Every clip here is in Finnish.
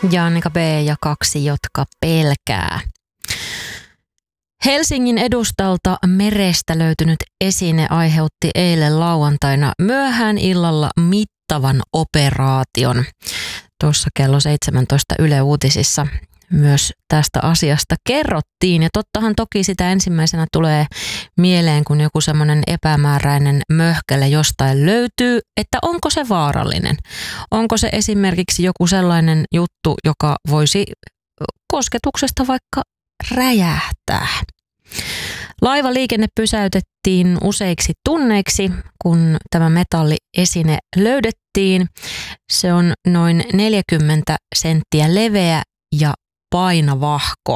ja Annika B. ja 2, jotka pelkää. Helsingin edustalta merestä löytynyt esine aiheutti eilen lauantaina myöhään illalla mittavan operaation. Tuossa kello 17 Yle Uutisissa myös tästä asiasta kerrottiin. Ja tottahan toki sitä ensimmäisenä tulee mieleen, kun joku semmoinen epämääräinen möhkäle jostain löytyy, että onko se vaarallinen. Onko se esimerkiksi joku sellainen juttu, joka voisi kosketuksesta vaikka räjähtää. Laivaliikenne pysäytettiin useiksi tunneiksi, kun tämä metalliesine löydettiin. Se on noin 40 senttiä leveä ja painavahko.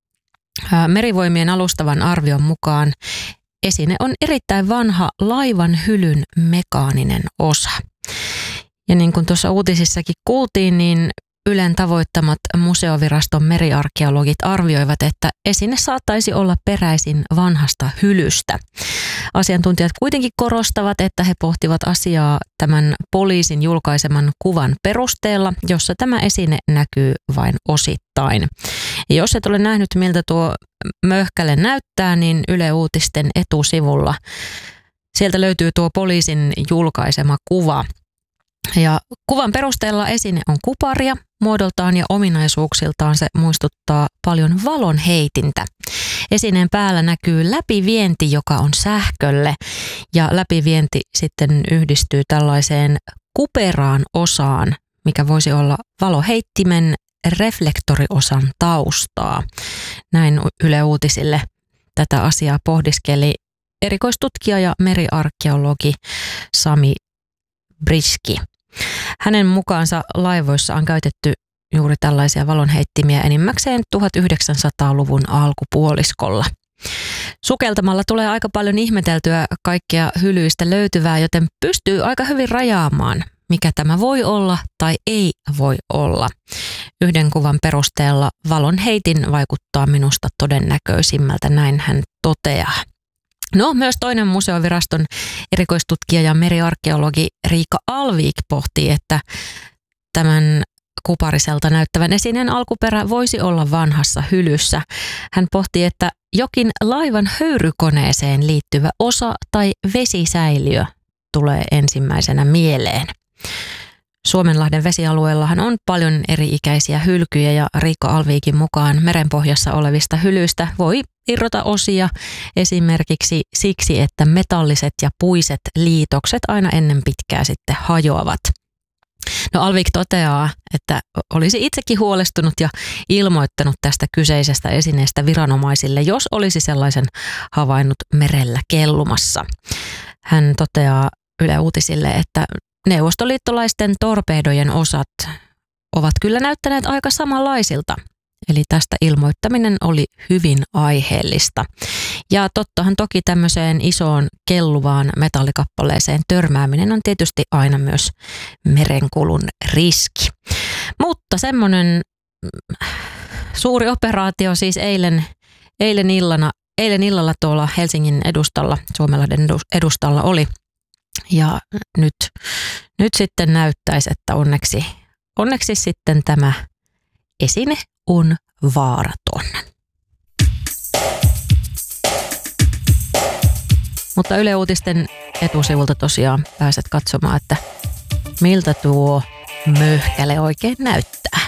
Merivoimien alustavan arvion mukaan esine on erittäin vanha laivan hylyn mekaaninen osa. Ja niin kuin tuossa uutisissakin kuultiin, niin Ylen tavoittamat museoviraston meriarkeologit arvioivat, että esine saattaisi olla peräisin vanhasta hylystä. Asiantuntijat kuitenkin korostavat, että he pohtivat asiaa tämän poliisin julkaiseman kuvan perusteella, jossa tämä esine näkyy vain osittain. Ja jos et ole nähnyt, miltä tuo möhkäle näyttää, niin Yle Uutisten etusivulla sieltä löytyy tuo poliisin julkaisema kuva. Ja kuvan perusteella esine on kuparia, muodoltaan ja ominaisuuksiltaan se muistuttaa paljon valonheitintä. Esineen päällä näkyy läpivienti, joka on sähkölle, ja läpivienti sitten yhdistyy tällaiseen kuperaan osaan, mikä voisi olla valoheittimen reflektoriosan taustaa. Näin Yle Uutisille tätä asiaa pohdiskeli erikoistutkija ja meriarkeologi Sami Briski. Hänen mukaansa laivoissa on käytetty juuri tällaisia valonheittimiä enimmäkseen 1900-luvun alkupuoliskolla. Sukeltamalla tulee aika paljon ihmeteltyä kaikkea hylyistä löytyvää, joten pystyy aika hyvin rajaamaan, mikä tämä voi olla tai ei voi olla. Yhden kuvan perusteella valonheitin vaikuttaa minusta todennäköisimmältä, näin hän toteaa. No, myös toinen museoviraston erikoistutkija ja meriarkeologi Riikka Alvik pohtii, että tämän kupariselta näyttävän esineen alkuperä voisi olla vanhassa hylyssä. Hän pohtii, että jokin laivan höyrykoneeseen liittyvä osa tai vesisäiliö tulee ensimmäisenä mieleen. Suomenlahden vesialueellahan on paljon eri-ikäisiä hylkyjä ja Riikka Alviikin mukaan merenpohjassa olevista hylyistä voi irrota osia esimerkiksi siksi, että metalliset ja puiset liitokset aina ennen pitkää sitten hajoavat. No, Alvik toteaa, että olisi itsekin huolestunut ja ilmoittanut tästä kyseisestä esineestä viranomaisille, jos olisi sellaisen havainnut merellä kellumassa. Hän toteaa Yle Uutisille, että neuvostoliittolaisten torpeedojen osat ovat kyllä näyttäneet aika samanlaisilta. Eli tästä ilmoittaminen oli hyvin aiheellista. Ja tottahan toki tämmöiseen isoon kelluvaan metallikappaleeseen törmääminen on tietysti aina myös merenkulun riski. Mutta semmoinen suuri operaatio siis eilen illalla tuolla Helsingin edustalla, Suomenlahden edustalla oli. Ja nyt sitten näyttäisi, että onneksi sitten tämä esine on vaaraton. Mutta Yle Uutisten etusivulta tosiaan pääset katsomaan, että miltä tuo möhkäle oikein näyttää.